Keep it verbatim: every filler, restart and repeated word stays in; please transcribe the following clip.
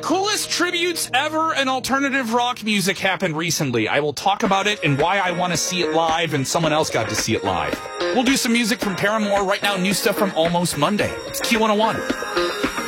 coolest tributes ever in alternative rock music happened recently. I will talk about it and why I want to see it live, and someone else got to see it live. We'll do some music from Paramore right now, new stuff from Almost Monday. It's Q one oh one.